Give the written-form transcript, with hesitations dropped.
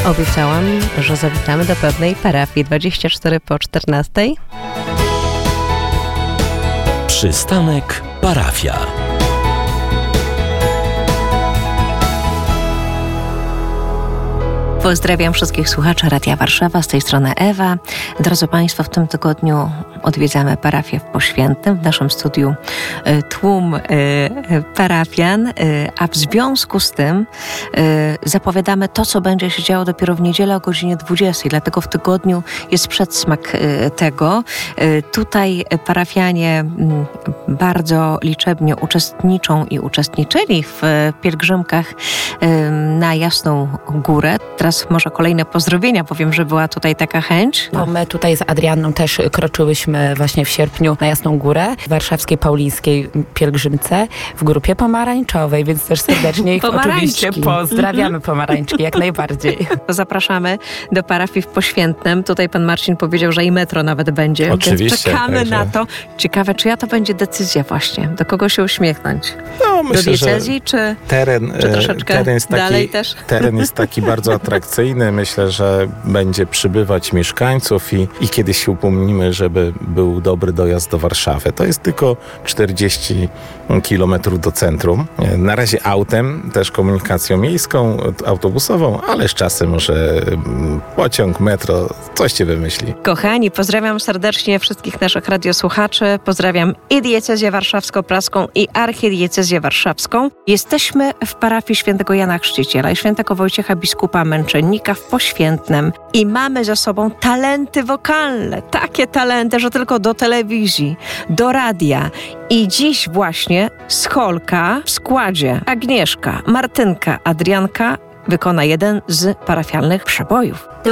Obiecałam, że zawitamy do pewnej parafii 24 po 14. Przystanek parafia. Pozdrawiam wszystkich słuchaczy Radia Warszawa, z tej strony Ewa. Drodzy Państwo, w tym tygodniu odwiedzamy parafię w Poświętnym. W naszym studiu tłum parafian, a w związku z tym zapowiadamy to, co będzie się działo dopiero w niedzielę o godzinie 20. Dlatego w tygodniu jest przedsmak tego. Tutaj parafianie bardzo liczebnie uczestniczą i uczestniczyli w pielgrzymkach na Jasną Górę. Teraz może kolejne pozdrowienia, powiem, że była tutaj taka chęć. No, my tutaj z Adrianną też kroczyłyśmy właśnie w sierpniu na Jasną Górę w warszawskiej paulińskiej pielgrzymce w grupie pomarańczowej, więc też serdecznie ich oczywiście pozdrawiamy, pomarańczki, jak najbardziej. Zapraszamy do parafii w Poświętnym. Tutaj pan Marcin powiedział, że i metro nawet będzie. Oczywiście. Więc czekamy także na to. Ciekawe, czyja to będzie decyzja właśnie? Do kogo się uśmiechnąć? No, myślę, do diecezji, że czy troszeczkę dalej też? Teren jest taki bardzo atrakcyjny. Myślę, że będzie przybywać mieszkańców i kiedyś się upomnimy, żeby był dobry dojazd do Warszawy. To jest tylko 40 kilometrów do centrum. Na razie autem, też komunikacją miejską, autobusową, ale z czasem może pociąg, metro, coś cię wymyśli. Kochani, pozdrawiam serdecznie wszystkich naszych radiosłuchaczy. Pozdrawiam i diecezję warszawsko-praską, i archidiecezję warszawską. Jesteśmy w parafii świętego Jana Chrzciciela i świętego Wojciecha biskupa męczennika w Poświętnym i mamy za sobą talenty wokalne. Takie talenty, że tylko do telewizji, do radia. I dziś właśnie Scholka w składzie Agnieszka, Martynka, Adrianka wykona jeden z parafialnych przebojów.